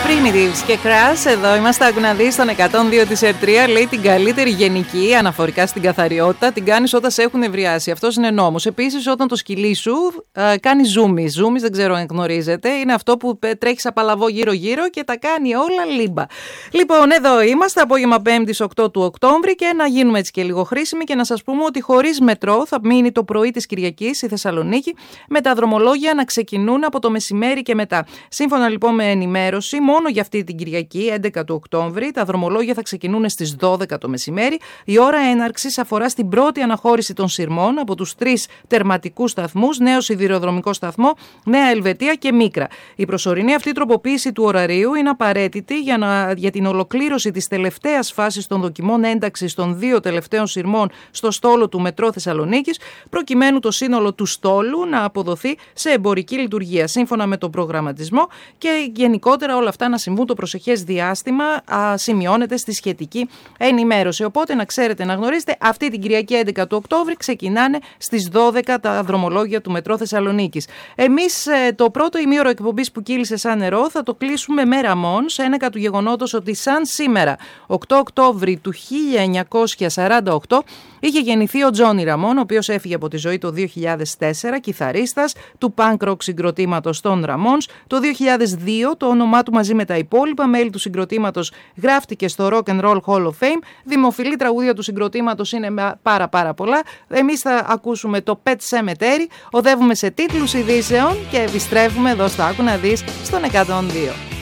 Primitives και Crash, εδώ είμαστε. Άκου να δεις, στον 102 της R3 λέει την καλύτερη γενική αναφορικά στην καθαριότητα την κάνεις όταν σε έχουν ευριάσει. Αυτός είναι νόμος. Επίσης, όταν το σκυλί σου κάνει ζούμις. Ζούμις δεν ξέρω αν γνωρίζετε. Είναι αυτό που τρέχεις απαλαβό γύρω-γύρω και τα κάνει όλα λίμπα. Λοιπόν, εδώ είμαστε, απόγευμα 5ης 8 του Οκτώβρη, και να γίνουμε έτσι και λίγο χρήσιμοι και να σας πούμε ότι χωρίς μετρό θα μείνει το πρωί της Κυριακής στη Θεσσαλονίκη, με τα δρομολόγια να ξεκινούν από το μεσημέρι και μετά. Σύμφωνα λοιπόν με ενημέρωση, μόνο για αυτή την Κυριακή, 11 του Οκτώβρη, τα δρομολόγια θα ξεκινούν στις 12 το μεσημέρι. Η ώρα έναρξης αφορά στην πρώτη αναχώρηση των σειρμών από τους 3 τερματικούς σταθμούς, Νέο Σιδηροδρομικό Σταθμό, Νέα Ελβετία και Μίκρα. Η προσωρινή αυτή τροποποίηση του ωραρίου είναι απαραίτητη για την ολοκλήρωση της τελευταίας φάσης των δοκιμών ένταξης των 2 τελευταίων σειρμών στο στόλο του Μετρό Θεσσαλονίκης, προκειμένου το σύνολο του στόλου να αποδοθεί σε εμπορική λειτουργία σύμφωνα με τον προγραμματισμό, και γενικότερα όλα αυτά να συμβούν το προσεχές διάστημα, σημειώνεται στη σχετική ενημέρωση. Οπότε να ξέρετε, να γνωρίζετε, αυτή την Κυριακή 11 του Οκτώβρη ξεκινάνε στις 12 τα δρομολόγια του Μετρό Θεσσαλονίκης. Εμείς το πρώτο ημίωρο εκπομπής που κύλησε σαν νερό θα το κλείσουμε με Ραμόν, σε ένακα του γεγονότος ότι σαν σήμερα, 8 Οκτώβρη του 1948, είχε γεννηθεί ο Τζόνι Ραμόν, ο οποίος έφυγε από τη ζωή το 2004, κιθαρίστας του punk rock συγκροτήματος των Ramones. Το 2002 το όνομά του μαζί με τα υπόλοιπα μέλη του συγκροτήματος γράφτηκε στο Rock and Roll Hall of Fame. Δημοφιλή τραγούδια του συγκροτήματος είναι πάρα πολλά. Εμείς θα ακούσουμε το Pet Sematary, οδεύουμε σε τίτλους ειδήσεων και επιστρέφουμε εδώ στο Άκου να δεις στον 102.